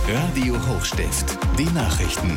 Radio Hochstift, die Nachrichten.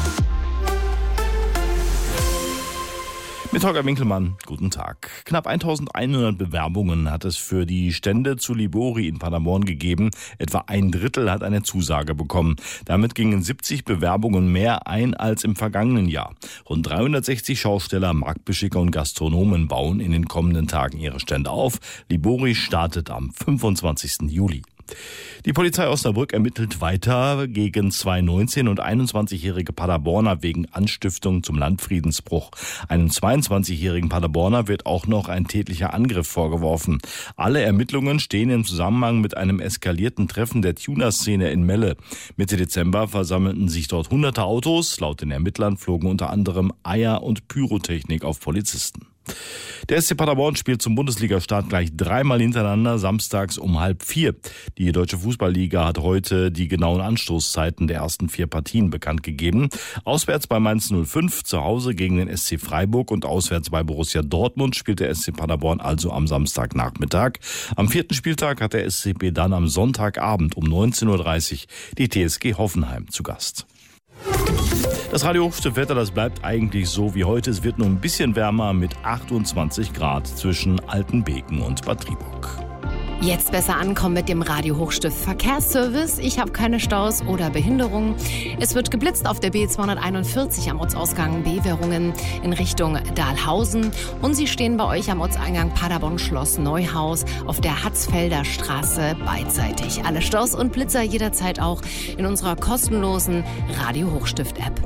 Mit Holger Winkelmann, guten Tag. Knapp 1100 Bewerbungen hat es für die Stände zu Libori in Paderborn gegeben. Etwa ein Drittel hat eine Zusage bekommen. Damit gingen 70 Bewerbungen mehr ein als im vergangenen Jahr. Rund 360 Schausteller, Marktbeschicker und Gastronomen bauen in den kommenden Tagen ihre Stände auf. Libori startet am 25. Juli. Die Polizei Osnabrück ermittelt weiter gegen zwei 19- und 21-jährige Paderborner wegen Anstiftung zum Landfriedensbruch. Einem 22-jährigen Paderborner wird auch noch ein tätlicher Angriff vorgeworfen. Alle Ermittlungen stehen im Zusammenhang mit einem eskalierten Treffen der Tuner-Szene in Melle. Mitte Dezember versammelten sich dort hunderte Autos. Laut den Ermittlern flogen unter anderem Eier und Pyrotechnik auf Polizisten. Der SC Paderborn spielt zum Bundesligastart gleich dreimal hintereinander, samstags um 3:30. Die Deutsche Fußballliga hat heute die genauen Anstoßzeiten der ersten 4 Partien bekannt gegeben. Auswärts bei Mainz 05, zu Hause gegen den SC Freiburg und auswärts bei Borussia Dortmund spielt der SC Paderborn also am Samstagnachmittag. Am 4. Spieltag hat der SCP dann am Sonntagabend um 19:30 Uhr die TSG Hoffenheim zu Gast. Das Radio Hochstift-Wetter, das bleibt eigentlich so wie heute. Es wird nur ein bisschen wärmer mit 28 Grad zwischen Altenbeken und Bad Triburg. Jetzt besser ankommen mit dem Radio Hochstift Verkehrsservice. Ich habe keine Staus oder Behinderungen. Es wird geblitzt auf der B241 am Ortsausgang Beverungen in Richtung Dahlhausen. Und Sie stehen bei euch am Ortseingang Paderborn-Schloss Neuhaus auf der Hatzfelder Straße beidseitig. Alle Staus und Blitzer jederzeit auch in unserer kostenlosen Radio Hochstift-App.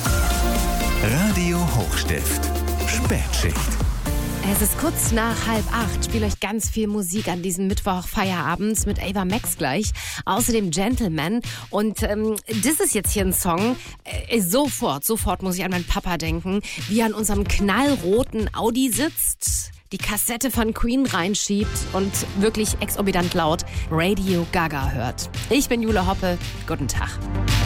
Radio Hochstift, Spätschicht. Es ist kurz nach 7:30. Ich spiele euch ganz viel Musik an diesem Mittwoch Feierabends mit Ava Max gleich. Außerdem Gentleman. Und das ist jetzt hier ein Song. Sofort muss ich an meinen Papa denken, wie er an unserem knallroten Audi sitzt, die Kassette von Queen reinschiebt und wirklich exorbitant laut Radio Gaga hört. Ich bin Jule Hoppe. Guten Tag.